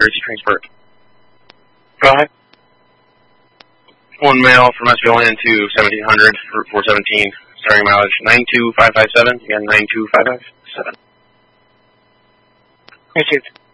emergency transport. Go ahead. One mail from SVLN to 1700, Route 417, starting mileage 92557, again 92557. Received.